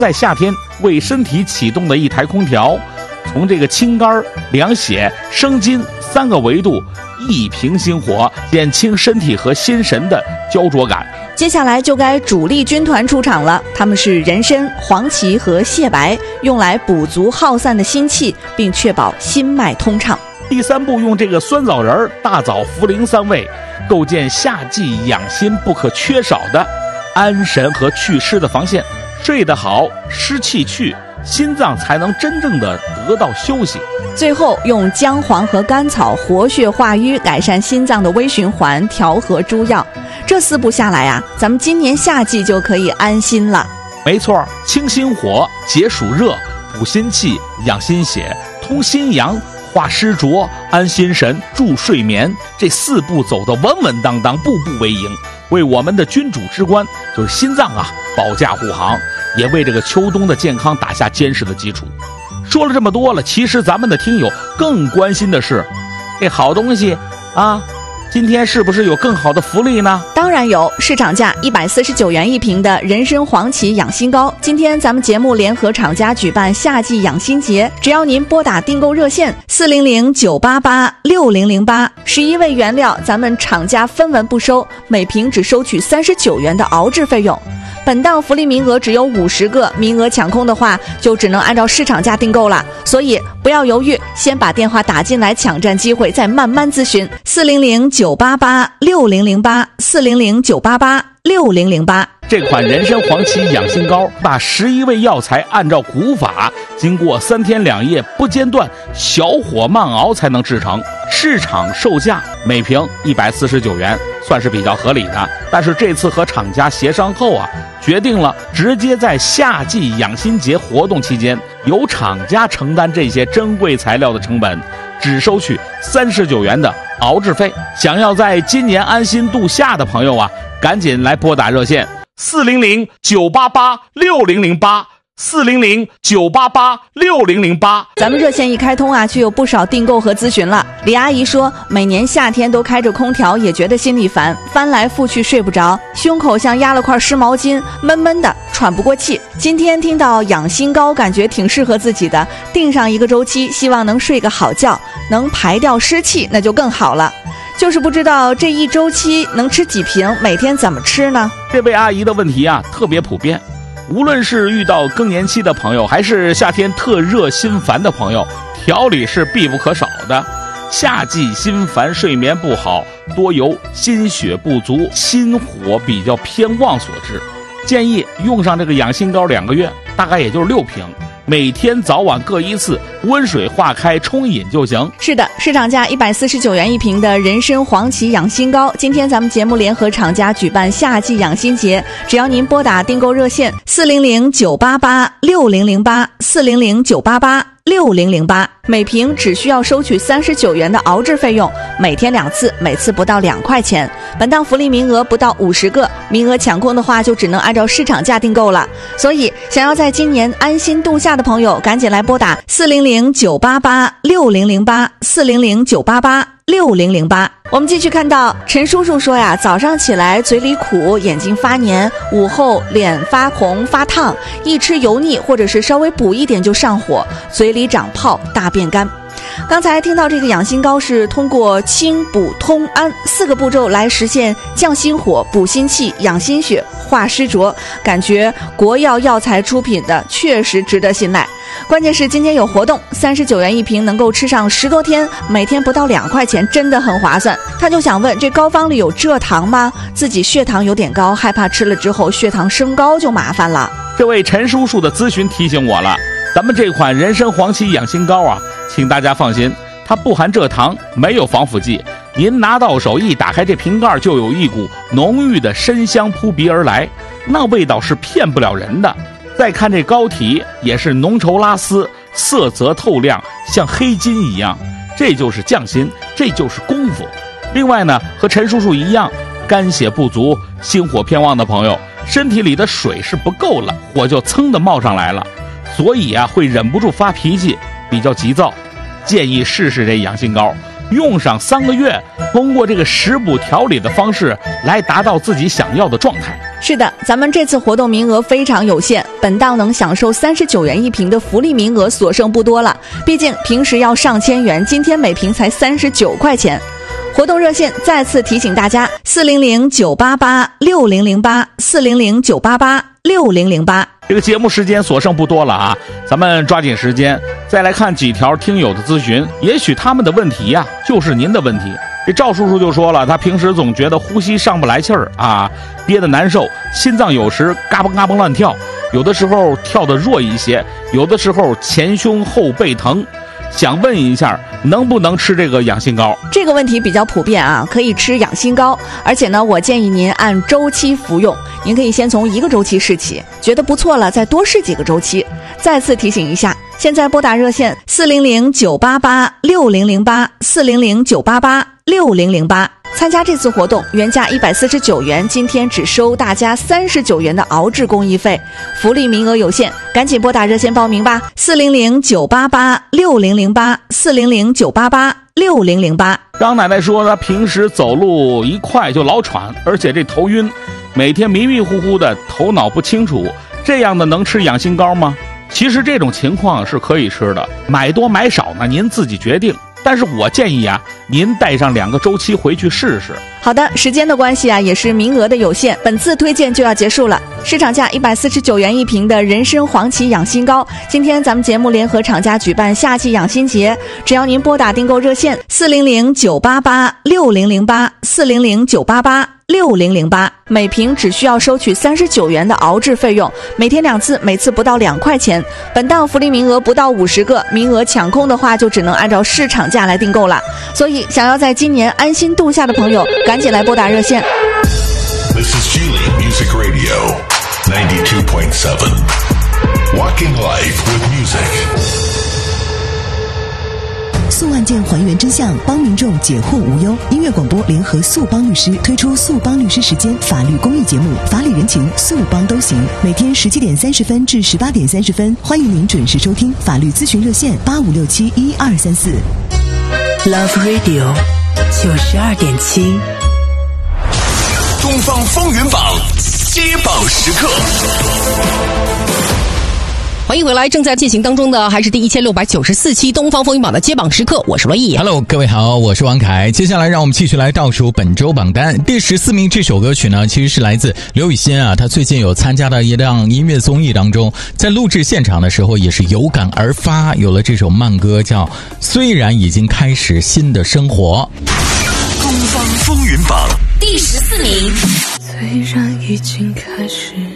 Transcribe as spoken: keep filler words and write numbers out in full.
在夏天为身体启动的一台空调，从这个清肝、凉血、生津三个维度一平心火，减轻身体和心神的焦灼感。 接下来就该主力军团出场了，他们是人参、黄芪和蟹白，用来补足耗散的心气，并确保心脉通畅。 第三步，用这个酸枣仁、大枣、茯苓三味，构建夏季养心不可缺少的安神和祛湿的防线。睡得好，湿气去，心脏才能真正的得到休息。 最后用姜黄和甘草活血化瘀，改善心脏的微循环，调和诸药。这四步下来啊，咱们今年夏季就可以安心了。 没错，清心火、解暑热、补心气、养心血、通心阳、化湿浊、安心神、助睡眠，这四步走得稳稳当当，步步为营，为我们的君主之官就是心脏啊保驾护航，也为这个秋冬的健康打下坚实的基础。说了这么多了，其实咱们的听友更关心的是，这好东西啊，今天是不是有更好的福利呢？ 当然有，市场价一百四十九元一瓶的人参黄芪养心膏，今天咱们节目联合厂家举办夏季养心节，只要您拨打订购热线四零零九八八六零零八，十一味原料咱们厂家分文不收，每瓶只收取三十九元的熬制费用。本档福利名额只有五十个，名额抢空的话就只能按照市场价订购了，所以不要犹豫，先把电话打进来抢占机会，再慢慢咨询四零零九八八六零零八 四零零九八八六零零八。 这款人参黄芪养心膏把十一味药材按照古法，经过三天两夜不间断小火慢熬才能制成，市场售价每瓶一百四十九元，算是比较合理的。但是这次和厂家协商后啊，决定了直接在夏季养心节活动期间，由厂家承担这些珍贵材料的成本，只收取三十九元的熬制费。想要在今年安心度夏的朋友啊，赶紧来拨打热线四零零九八八六零零八。四零零九八八六零零八， 咱们热线一开通啊，就有不少订购和咨询了。李阿姨说，每年夏天都开着空调，也觉得心里烦，翻来覆去睡不着，胸口像压了块湿毛巾，闷闷的，喘不过气。今天听到养心膏，感觉挺适合自己的，定上一个周期，希望能睡个好觉，能排掉湿气，那就更好了。就是不知道这一周期能吃几瓶，每天怎么吃呢？ 这位阿姨的问题啊，特别普遍。无论是遇到更年期的朋友，还是夏天特热心烦的朋友，调理是必不可少的。夏季心烦睡眠不好，多由心血不足、心火比较偏旺所致。建议用上这个养心膏两个月，大概也就是六瓶，每天早晚各一次，温水化开冲饮就行。 是的，市场价一百四十九元一瓶的人参黄芪养心膏，今天咱们节目联合厂家举办夏季养心节，只要您拨打订购热线四零零九八八六零零八 四零零九八八六零零八，每瓶只需要收取三十九元的熬制费用，每天两次，每次不到两块钱。本档福利名额不到五十个，名额抢空的话就只能按照市场价订购了。所以想要在今年安心度夏的朋友，赶紧来拨打四零零九八八六零零八 四零零九八八六零零八。我们继续看到陈叔叔说呀，早上起来嘴里苦，眼睛发黏，午后脸发红发烫，一吃油腻或者是稍微补一点就上火，嘴里长泡，大便干。刚才听到这个养心膏是通过清补通安四个步骤来实现降心火、补心气、养心血、化湿浊，感觉国药药材出品的确实值得信赖。关键是今天有活动，三十九元一瓶，能够吃上十多天，每天不到两块钱，真的很划算。他就想问，这膏方里有蔗糖吗？自己血糖有点高，害怕吃了之后血糖升高就麻烦了。 这位陈叔叔的咨询提醒我了，咱们这款人参黄芪养心膏啊，请大家放心，它不含蔗糖，没有防腐剂。您拿到手一打开这瓶盖，就有一股浓郁的参香扑鼻而来，那味道是骗不了人的。再看这膏体，也是浓稠拉丝，色泽透亮，像黑金一样，这就是匠心，这就是功夫。另外呢，和陈叔叔一样，肝血不足、心火偏旺的朋友，身体里的水是不够了，火就噌的冒上来了，所以啊会忍不住发脾气，比较急躁。建议试试这养心膏，用上三个月，通过这个食补调理的方式来达到自己想要的状态。 是的，咱们这次活动名额非常有限，本档能享受三十九元一瓶的福利名额所剩不多了。毕竟平时要上千元，今天每瓶才三十九块钱。活动热线再次提醒大家：四零零九八八六零零八，四零零九八八六零零八。 这个节目时间所剩不多了啊，咱们抓紧时间再来看几条听友的咨询，也许他们的问题呀、啊，就是您的问题。这赵叔叔就说了，他平时总觉得呼吸上不来气儿啊，憋得难受，心脏有时嘎嘣嘎嘣乱跳，有的时候跳得弱一些，有的时候前胸后背疼。想问一下，能不能吃这个养心膏？ 这个问题比较普遍啊，可以吃养心膏，而且呢，我建议您按周期服用。您可以先从一个周期试起，觉得不错了，再多试几个周期。再次提醒一下，现在拨打热线四零零九八八六零零八，四零零九八八六零零八。参加这次活动，原价一百四十九元，今天只收大家三十九元的熬制公益费，福利名额有限，赶紧拨打热线报名吧，四零零九八八六零零八，四零零九八八六零零八。 张奶奶说，她平时走路一快就老喘，而且这头晕，每天迷迷糊糊的，头脑不清楚，这样的能吃养心膏吗？其实这种情况是可以吃的，买多买少呢，您自己决定。但是我建议啊，您带上两个周期回去试试。 好的，时间的关系啊，也是名额的有限，本次推荐就要结束了。市场价一百四十九元一瓶的人参黄芪养心膏，今天咱们节目联合厂家举办夏季养心节，只要您拨打订购热线四零零九八八六零零八，四零零九八八六零零八，每瓶只需要收取三十九元的熬制费用，每天两次，每次不到两块钱。本档福利名额不到五十个，名额抢空的话就只能按照市场价来订购了。所以想要在今年安心度夏的朋友，赶紧来拨打热线。 This is Geely Music Radio ninety-two point seven. Walking Life with Music. 诉案件还原真相，帮民众解惑无忧。音乐广播联合速帮律师推出速帮律师时间法律公益节目，法理人情速帮都行。每天十七点三十分至十八点三十分，欢迎您准时收听法律咨询热线八五六七一二三四。 Love Radio 九十二点七。 东方风云榜接榜时刻。 欢迎回来，正在进行当中的还是第一千六百九十四期东方风云榜的接榜时刻，我是罗毅。 Hello， 各位好，我是王凯。接下来让我们继续来倒数本周榜单。第十四名这首歌曲呢，其实是来自刘雨欣啊，她最近有参加到一档音乐综艺当中，在录制现场的时候也是有感而发，有了这首慢歌叫《虽然已经开始新的生活》。 东方风云榜第十四名。 虽然已经开始